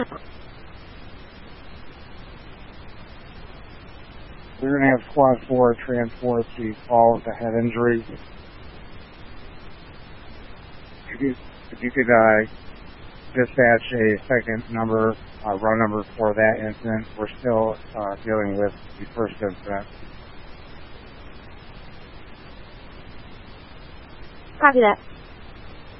We're going to have Squad 4 transport the fall with the head injury. If you could dispatch a second number, run number for that incident. We're still dealing with the first incident. Copy that.